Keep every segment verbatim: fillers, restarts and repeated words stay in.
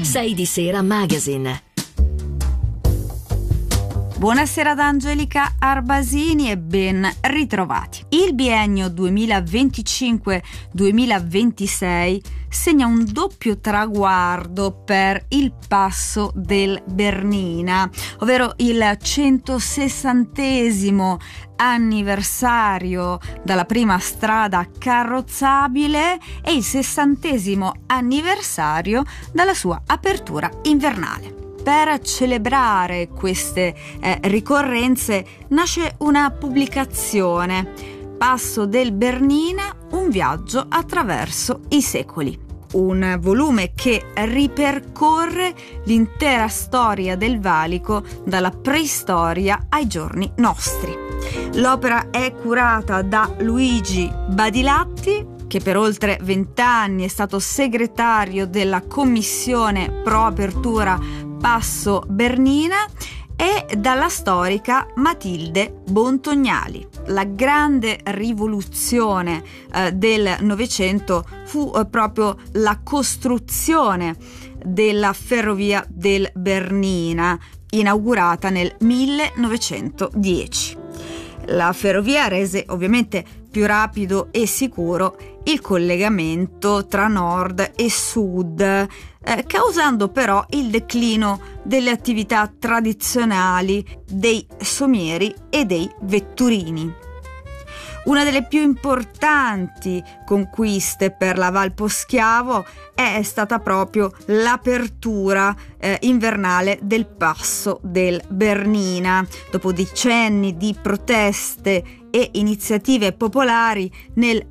sei di Sera Magazine. Buonasera da Angelica Arbasini e ben ritrovati. Il biennio duemilaventicinque duemilaventisei segna un doppio traguardo per il Passo del Bernina, ovvero il centosessantesimo anniversario dalla prima strada carrozzabile e il sessantesimo anniversario dalla sua apertura invernale. Per celebrare queste eh, ricorrenze nasce una pubblicazione, Passo del Bernina, un viaggio attraverso i secoli. Un volume che ripercorre l'intera storia del valico dalla preistoria ai giorni nostri. L'opera è curata da Luigi Badilatti, che per oltre vent'anni è stato segretario della commissione pro apertura Passo Bernina, e dalla storica Matilde Bontognali. La grande rivoluzione eh, del Novecento fu eh, proprio la costruzione della ferrovia del Bernina, inaugurata nel millenovecentodieci. La ferrovia rese ovviamente più rapido e sicuro il collegamento tra nord e sud, eh, causando però il declino delle attività tradizionali dei somieri e dei vetturini. Una delle più importanti conquiste per la Val Poschiavo è stata proprio l'apertura eh, invernale del Passo del Bernina. Dopo decenni di proteste e iniziative popolari, nel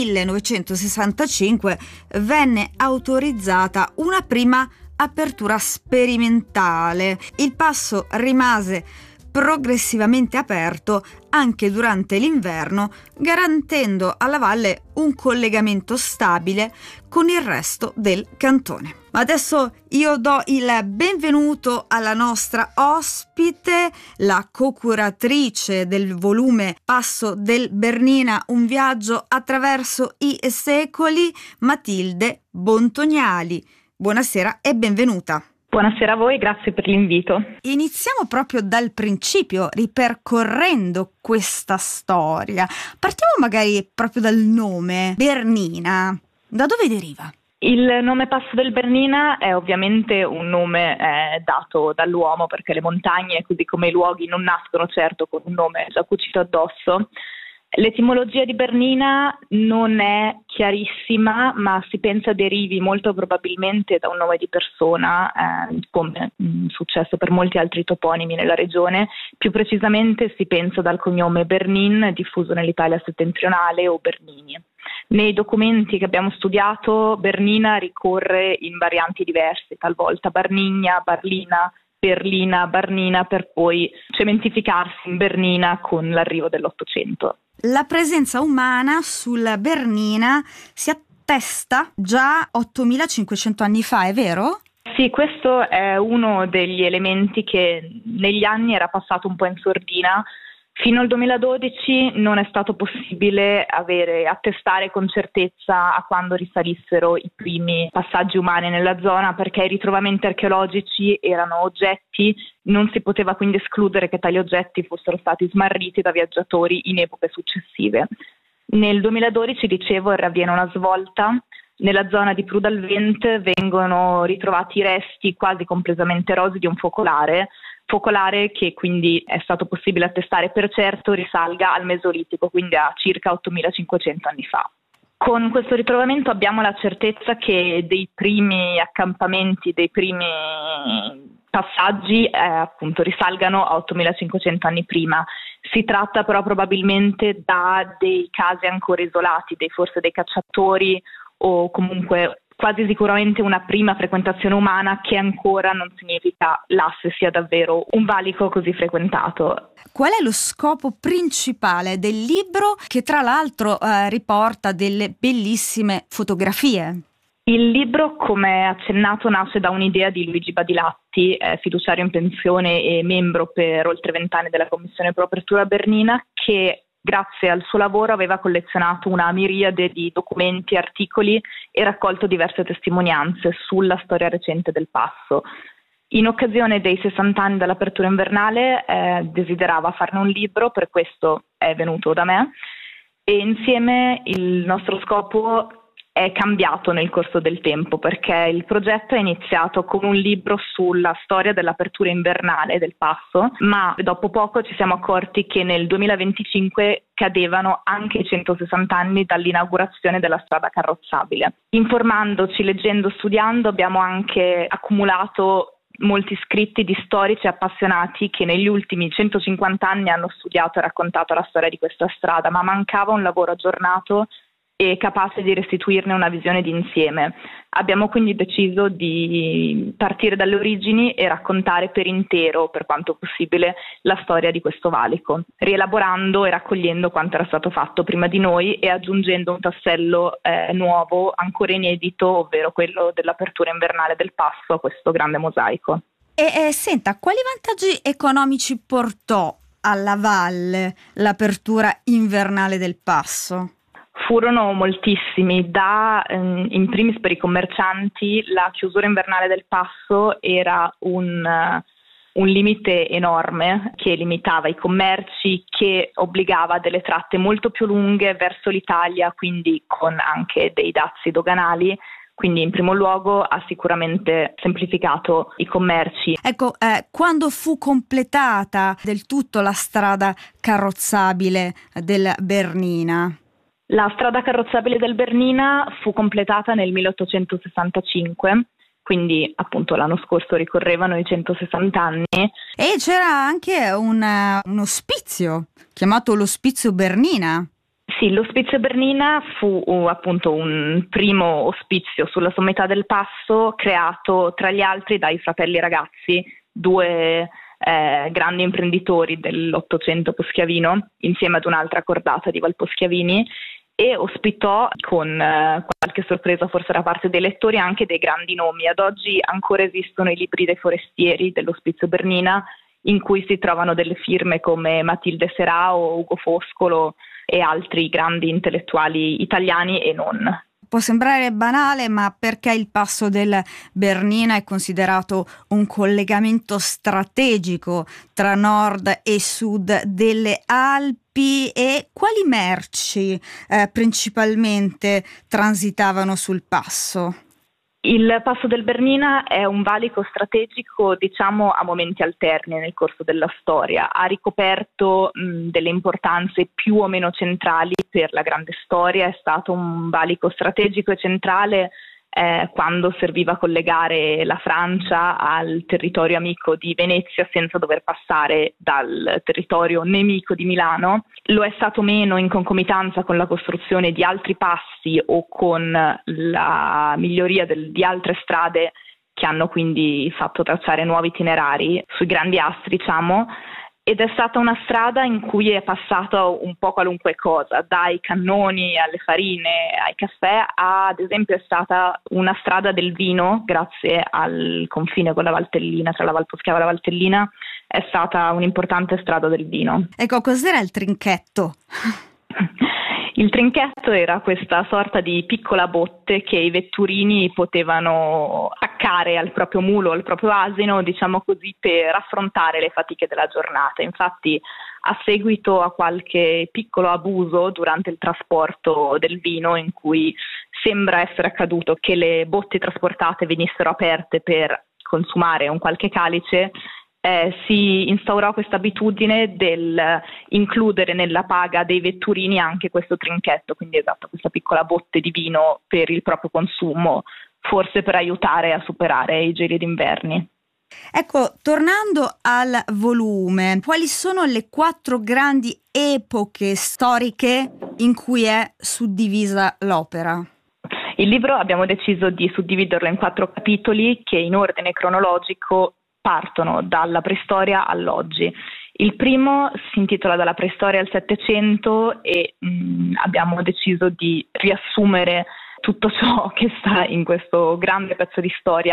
millenovecentosessantacinque venne autorizzata una prima apertura sperimentale. Il passo rimase progressivamente aperto anche durante l'inverno, garantendo alla valle un collegamento stabile con il resto del cantone. Ma adesso io do il benvenuto alla nostra ospite, la co-curatrice del volume Passo del Bernina, un viaggio attraverso i secoli, Matilde Bontognali. Buonasera e benvenuta. Buonasera a voi, grazie per l'invito. Iniziamo proprio dal principio, ripercorrendo questa storia. Partiamo magari proprio dal nome, Bernina. Da dove deriva? Il nome Passo del Bernina è ovviamente un nome eh, dato dall'uomo, perché le montagne, così come i luoghi, non nascono certo con un nome già cucito addosso. L'etimologia di Bernina non è chiarissima, ma si pensa derivi molto probabilmente da un nome di persona, eh, come è successo per molti altri toponimi nella regione. Più precisamente si pensa dal cognome Bernin, diffuso nell'Italia settentrionale, o Bernini. Nei documenti che abbiamo studiato, Bernina ricorre in varianti diverse, talvolta Barnigna, Barlina, Berlina, Barnina, per poi cementificarsi in Bernina con l'arrivo dell'Ottocento. La presenza umana sulla Bernina si attesta già ottomilacinquecento anni fa, è vero? Sì, questo è uno degli elementi che negli anni era passato un po' in sordina. Fino al duemiladodici non è stato possibile avere, attestare con certezza a quando risalissero i primi passaggi umani nella zona, perché i ritrovamenti archeologici erano oggetti, non si poteva quindi escludere che tali oggetti fossero stati smarriti da viaggiatori in epoche successive. Nel duemiladodici, dicevo, avviene una svolta. Nella zona di Prudalvent vengono ritrovati i resti quasi completamente erosi di un focolare, focolare che quindi è stato possibile attestare per certo risalga al Mesolitico, quindi a circa ottomilacinquecento anni fa. Con questo ritrovamento abbiamo la certezza che dei primi accampamenti, dei primi passaggi eh, appunto risalgano a ottomilacinquecento anni prima. Si tratta però probabilmente da dei casi ancora isolati, dei, forse dei cacciatori, o comunque quasi sicuramente una prima frequentazione umana, che ancora non significa l'asse sia davvero un valico così frequentato. Qual è lo scopo principale del libro, che tra l'altro eh, riporta delle bellissime fotografie? Il libro, come accennato, nasce da un'idea di Luigi Badilatti, eh, fiduciario in pensione e membro per oltre vent'anni della Commissione Pro Apertura Bernina, che grazie al suo lavoro aveva collezionato una miriade di documenti, articoli e raccolto diverse testimonianze sulla storia recente del Passo. In occasione dei sessanta anni dall'apertura invernale eh, desiderava farne un libro, per questo è venuto da me, e insieme il nostro scopo è cambiato nel corso del tempo, perché il progetto è iniziato come un libro sulla storia dell'apertura invernale del Passo, ma dopo poco ci siamo accorti che nel duemilaventicinque cadevano anche i centosessanta anni dall'inaugurazione della strada carrozzabile. Informandoci, leggendo, studiando, abbiamo anche accumulato molti scritti di storici appassionati che negli ultimi centocinquanta anni hanno studiato e raccontato la storia di questa strada, ma mancava un lavoro aggiornato e capace di restituirne una visione d'insieme. Abbiamo quindi deciso di partire dalle origini e raccontare per intero, per quanto possibile, la storia di questo valico, rielaborando e raccogliendo quanto era stato fatto prima di noi e aggiungendo un tassello eh, nuovo, ancora inedito, ovvero quello dell'apertura invernale del Passo a questo grande mosaico. E eh, senta, quali vantaggi economici portò alla valle l'apertura invernale del Passo? Furono moltissimi, da ehm, in primis per i commercianti la chiusura invernale del Passo era un, uh, un limite enorme che limitava i commerci, che obbligava a delle tratte molto più lunghe verso l'Italia, quindi con anche dei dazi doganali. Quindi in primo luogo ha sicuramente semplificato i commerci. Ecco, eh, quando fu completata del tutto la strada carrozzabile del Bernina? La strada carrozzabile del Bernina fu completata nel milleottocentosessantacinque, quindi appunto l'anno scorso ricorrevano i centosessanta anni. E c'era anche un, un ospizio chiamato l'Ospizio Bernina. Sì, l'Ospizio Bernina fu uh, appunto un primo ospizio sulla sommità del Passo, creato tra gli altri dai fratelli Ragazzi, due eh, grandi imprenditori dell'Ottocento poschiavino, insieme ad un'altra cordata di Valposchiavini, e ospitò con eh, qualche sorpresa forse da parte dei lettori anche dei grandi nomi. Ad oggi ancora esistono i libri dei forestieri dell'Ospizio Bernina, in cui si trovano delle firme come Matilde Serao, Ugo Foscolo e altri grandi intellettuali italiani e non. Può sembrare banale, ma perché il passo del Bernina è considerato un collegamento strategico tra nord e sud delle Alpi, e quali merci eh, principalmente transitavano sul passo? Il passo del Bernina è un valico strategico, diciamo, a momenti alterni nel corso della storia. Ha ricoperto mh, delle importanze più o meno centrali per la grande storia. È stato un valico strategico e centrale eh, quando serviva a collegare la Francia al territorio amico di Venezia senza dover passare dal territorio nemico di Milano. Lo è stato meno in concomitanza con la costruzione di altri passi o con la miglioria del, di altre strade che hanno quindi fatto tracciare nuovi itinerari sui grandi astri, diciamo, ed è stata una strada in cui è passato un po' qualunque cosa, dai cannoni alle farine ai caffè, a, ad esempio è stata una strada del vino, grazie al confine con la Valtellina, tra la Valposchiava e la Valtellina, è stata un'importante strada del vino. Ecco, cos'era il trinchetto? Il trinchetto era questa sorta di piccola botte che i vetturini potevano attaccare al proprio mulo, al proprio asino, diciamo così, per affrontare le fatiche della giornata. Infatti, a seguito a qualche piccolo abuso durante il trasporto del vino, in cui sembra essere accaduto che le botti trasportate venissero aperte per consumare un qualche calice, Eh, si instaurò questa abitudine del includere nella paga dei vetturini anche questo trinchetto, quindi esatto, questa piccola botte di vino per il proprio consumo, forse per aiutare a superare i geli d'inverni. Ecco, tornando al volume, quali sono le quattro grandi epoche storiche in cui è suddivisa l'opera? Il libro abbiamo deciso di suddividerlo in quattro capitoli che in ordine cronologico partono dalla preistoria all'oggi. Il primo si intitola Dalla preistoria al Settecento e mh, abbiamo deciso di riassumere tutto ciò che sta in questo grande pezzo di storia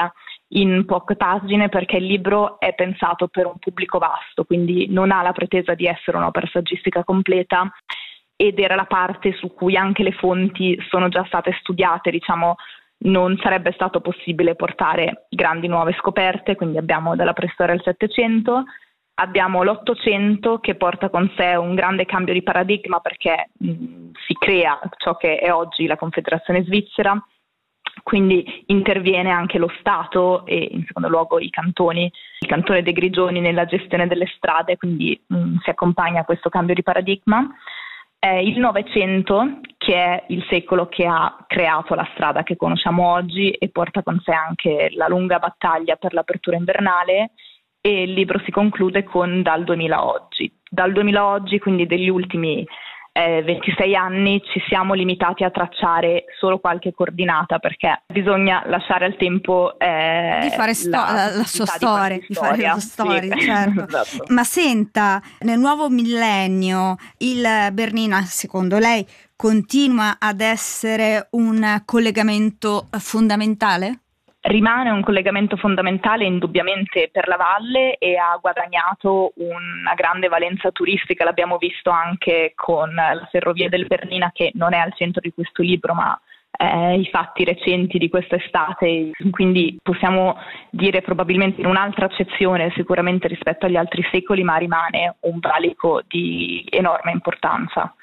in poche pagine perché il libro è pensato per un pubblico vasto, quindi non ha la pretesa di essere un'opera saggistica completa, ed era la parte su cui anche le fonti sono già state studiate, diciamo non sarebbe stato possibile portare grandi nuove scoperte, quindi abbiamo dalla preistoria al Settecento, abbiamo l'Ottocento che porta con sé un grande cambio di paradigma perché mh, si crea ciò che è oggi la Confederazione Svizzera, quindi interviene anche lo Stato e in secondo luogo i cantoni, il cantone dei Grigioni nella gestione delle strade, quindi mh, si accompagna a questo cambio di paradigma. Eh, il Novecento, che è il secolo che ha creato la strada che conosciamo oggi e porta con sé anche la lunga battaglia per l'apertura invernale, e il libro si conclude con dal duemila a oggi. Dal duemila a oggi, quindi degli ultimi eh, ventisei anni, ci siamo limitati a tracciare solo qualche coordinata perché bisogna lasciare al tempo eh, di fare sto- la, la, la sua storia, di fare la sua storia, sì. certo. Esatto. Ma senta, nel nuovo millennio il Bernina, secondo lei, continua ad essere un collegamento fondamentale? Rimane un collegamento fondamentale indubbiamente per la valle e ha guadagnato una grande valenza turistica, l'abbiamo visto anche con la ferrovia del Bernina che non è al centro di questo libro ma eh, i fatti recenti di quest'estate, quindi possiamo dire probabilmente in un'altra accezione sicuramente rispetto agli altri secoli, ma rimane un valico di enorme importanza.